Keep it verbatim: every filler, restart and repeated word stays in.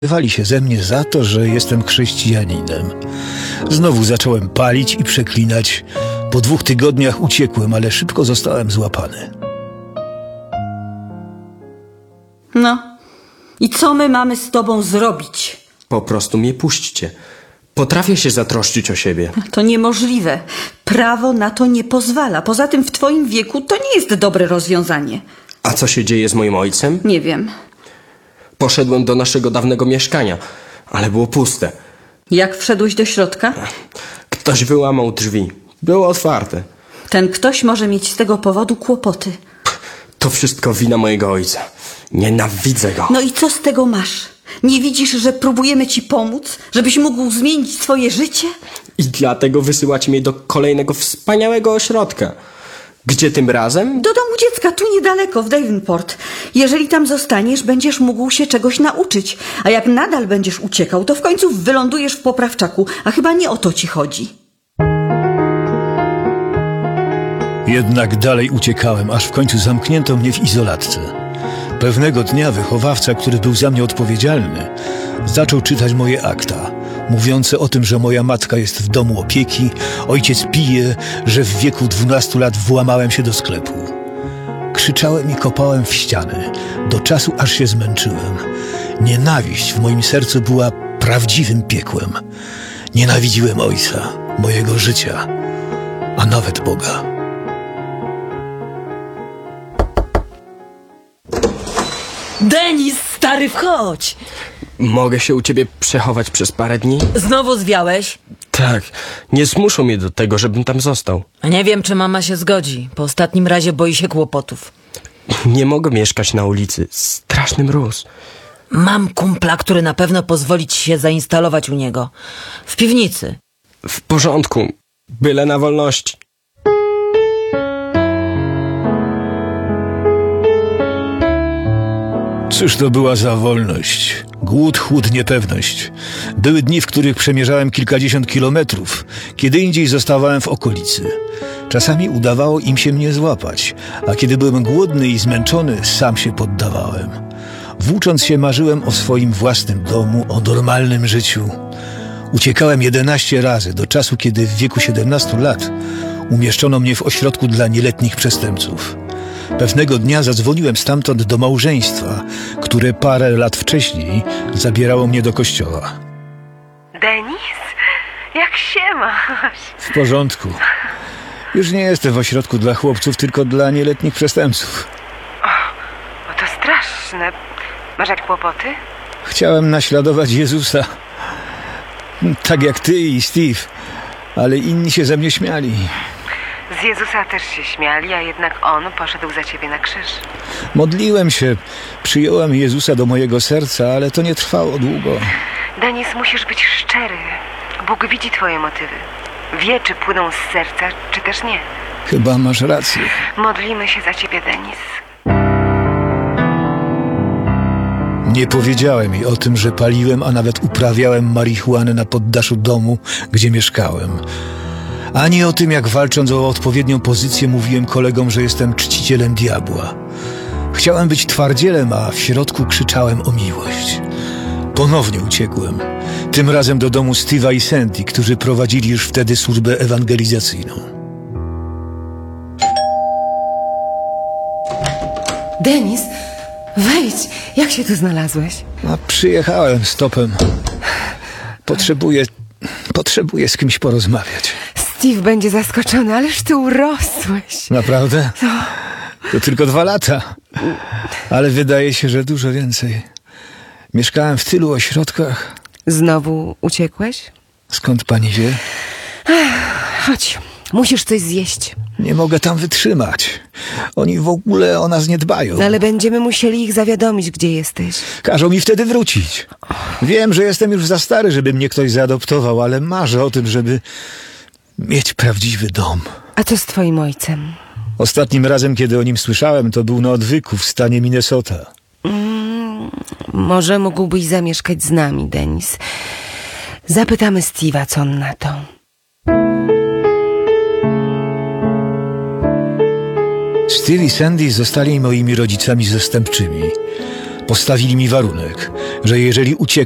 Wywali się ze mnie za to, że jestem chrześcijaninem. Znowu zacząłem palić i przeklinać. Po dwóch tygodniach uciekłem, ale szybko zostałem złapany. No, i co my mamy z tobą zrobić? Po prostu mnie puśćcie. Potrafię się zatroszczyć o siebie. To niemożliwe. Prawo na to nie pozwala. Poza tym w twoim wieku to nie jest dobre rozwiązanie. A co się dzieje z moim ojcem? Nie wiem. Poszedłem do naszego dawnego mieszkania, ale było puste. Jak wszedłeś do środka? Ktoś wyłamał drzwi. Było otwarte. Ten ktoś może mieć z tego powodu kłopoty. To wszystko wina mojego ojca. Nienawidzę go. No i co z tego masz? Nie widzisz, że próbujemy ci pomóc? Żebyś mógł zmienić swoje życie? I dlatego wysyłacie mnie do kolejnego wspaniałego ośrodka. Gdzie tym razem? Do domu dziecka, tu niedaleko, w Davenport. Jeżeli tam zostaniesz, będziesz mógł się czegoś nauczyć. A jak nadal będziesz uciekał, to w końcu wylądujesz w poprawczaku. A chyba nie o to ci chodzi. Jednak dalej uciekałem, aż w końcu zamknięto mnie w izolatce. Pewnego dnia wychowawca, który był za mnie odpowiedzialny, zaczął czytać moje akta, mówiące o tym, że moja matka jest w domu opieki, ojciec pije, że w wieku dwunastu lat włamałem się do sklepu. Krzyczałem i kopałem w ściany, do czasu aż się zmęczyłem. Nienawiść w moim sercu była prawdziwym piekłem. Nienawidziłem ojca, mojego życia, a nawet Boga. Denis, stary, wchodź! Mogę się u ciebie przechować przez parę dni? Znowu zwiałeś? Tak. Nie zmuszą mnie do tego, żebym tam został. Nie wiem, czy mama się zgodzi. Po ostatnim razie boi się kłopotów. Nie mogę mieszkać na ulicy. Straszny mróz. Mam kumpla, który na pewno pozwoli ci się zainstalować u niego. W piwnicy. W porządku. Byle na wolności. Cóż to była za wolność? Głód, chłód, niepewność. Były dni, w których przemierzałem kilkadziesiąt kilometrów. Kiedy indziej zostawałem w okolicy. Czasami udawało im się mnie złapać, a kiedy byłem głodny i zmęczony, sam się poddawałem. Włócząc się, marzyłem o swoim własnym domu, o normalnym życiu. Uciekałem jedenaście razy, do czasu, kiedy w wieku siedemnastu lat umieszczono mnie w ośrodku dla nieletnich przestępców. Pewnego dnia zadzwoniłem stamtąd do małżeństwa, które parę lat wcześniej zabierało mnie do kościoła. Denis? Jak się masz? W porządku. Już nie jestem w ośrodku dla chłopców, tylko dla nieletnich przestępców. O, o to straszne. Masz jakieś kłopoty? Chciałem naśladować Jezusa. Tak jak ty i Steve. Ale inni się ze mnie śmiali. Z Jezusa też się śmiali, a jednak On poszedł za ciebie na krzyż. Modliłem się, przyjąłem Jezusa do mojego serca, ale to nie trwało długo. Denis, musisz być szczery. Bóg widzi twoje motywy. Wie, czy płyną z serca, czy też nie. Chyba masz rację. Modlimy się za ciebie, Denis. Nie powiedziałem jej o tym, że paliłem, a nawet uprawiałem marihuanę na poddaszu domu, gdzie mieszkałem. Ani o tym, jak walcząc o odpowiednią pozycję mówiłem kolegom, że jestem czcicielem diabła. Chciałem być twardzielem, a w środku krzyczałem o miłość. Ponownie uciekłem. Tym razem do domu Steve'a i Sandy, którzy prowadzili już wtedy służbę ewangelizacyjną. Denis, wejdź! Jak się tu znalazłeś? A przyjechałem stopem. Potrzebuję... Potrzebuję z kimś porozmawiać. Steve będzie zaskoczony, ależ ty urosłeś. Naprawdę? To tylko dwa lata. Ale wydaje się, że dużo więcej. Mieszkałem w tylu ośrodkach. Znowu uciekłeś? Skąd pani wie? Chodź, musisz coś zjeść. Nie mogę tam wytrzymać. Oni w ogóle o nas nie dbają. Ale będziemy musieli ich zawiadomić, gdzie jesteś. Każą mi wtedy wrócić. Wiem, że jestem już za stary, żeby mnie ktoś zaadoptował, ale marzę o tym, żeby mieć prawdziwy dom. A co z twoim ojcem? Ostatnim razem, kiedy o nim słyszałem, to był na odwyku w stanie Minnesota. Mm, może mógłbyś zamieszkać z nami, Denis. Zapytamy Steve'a, co on na to. Steve i Sandy zostali moimi rodzicami zastępczymi. Postawili mi warunek, że jeżeli ucieknę,